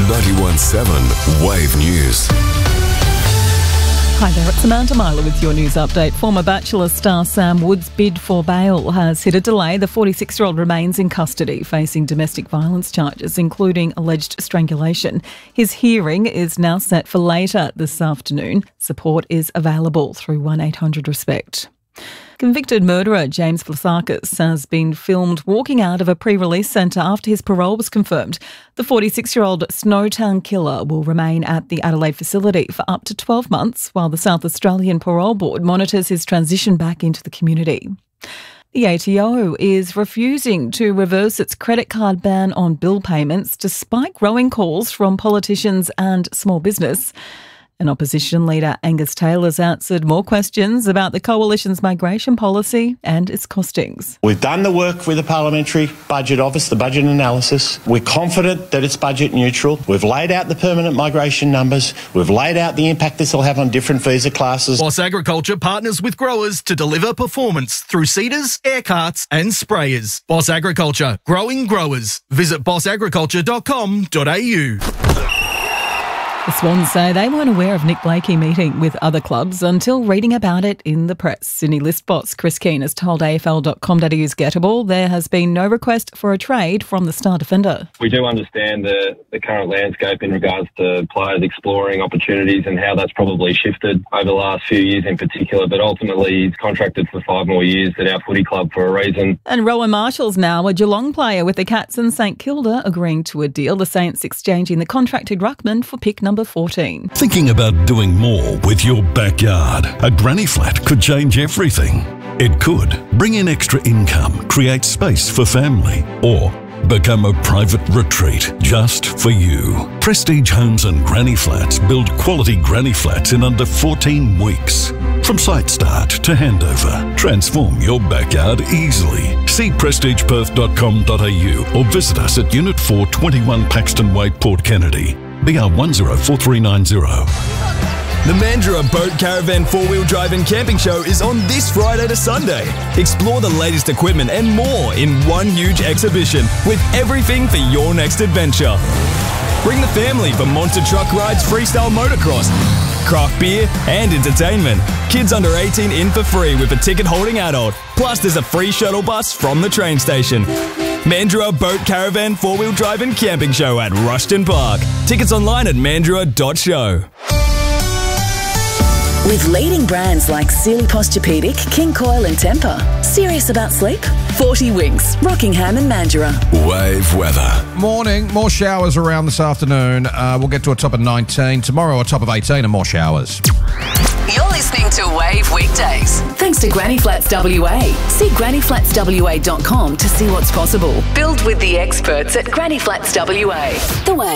91.7 Wave News. Hi there, it's Amanda Myler with your news update. Former Bachelor star Sam Wood's bid for bail has hit a delay. The 46-year-old remains in custody, facing domestic violence charges, including alleged strangulation. His hearing is now set for later this afternoon. Support is available through 1-800-RESPECT. Convicted murderer James Vlasakis has been filmed walking out of a pre-release centre after his parole was confirmed. The 46-year-old Snowtown killer will remain at the Adelaide facility for up to 12 months while the South Australian Parole Board monitors his transition back into the community. The ATO is refusing to reverse its credit card ban on bill payments despite growing calls from politicians and small business. And opposition leader Angus Taylor's answered more questions about the Coalition's migration policy and its costings. We've done the work with the Parliamentary Budget Office, the budget analysis. We're confident that it's budget neutral. We've laid out the permanent migration numbers. We've laid out the impact this will have on different visa classes. Boss Agriculture partners with growers to deliver performance through seeders, air carts and sprayers. Boss Agriculture, growing growers. Visit bossagriculture.com.au. The Swans say they weren't aware of Nick Blakey meeting with other clubs until reading about it in the press. Sydney list boss Chris Keane has told AFL.com.au's Gettable there has been no request for a trade from the star defender. We do understand the current landscape in regards to players exploring opportunities and how that's probably shifted over the last few years in particular, but ultimately he's contracted for 5 more years at our footy club for a reason. And Rowan Marshall's now a Geelong player, with the Cats and St Kilda agreeing to a deal, the Saints exchanging the contracted ruckman for pick number 14. Thinking about doing more with your backyard? A granny flat could change everything. It could bring in extra income, create space for family, or become a private retreat just for you. Prestige Homes and Granny Flats build quality granny flats in under 14 weeks. From site start to handover, transform your backyard easily. See prestigeperth.com.au or visit us at Unit 4, 21 Paxton Way, Port Kennedy. BR 104390. The Mandurah Boat Caravan 4-wheel drive and camping show is on this Friday to Sunday. Explore the latest equipment and more in one huge exhibition with everything for your next adventure. Bring the family for monster truck rides, freestyle motocross, craft beer and entertainment. Kids under 18 in for free with a ticket-holding adult. Plus there's a free shuttle bus from the train station. Mandurah Boat Caravan 4-wheel drive and camping show at Rushton Park. Tickets online at mandurah.show. With leading brands like Sealy Posturepedic, King Coil and Tempur. Serious about sleep? 40 Winks, Rockingham and Mandurah. Wave weather. Morning, more showers around this afternoon. We'll get to a top of 19. Tomorrow a top of 18 and more showers. You're listening to Wave Weekdays. Thanks to Granny Flats WA. See grannyflatswa.com to see what's possible. Build with the experts at Granny Flats WA. The Wave.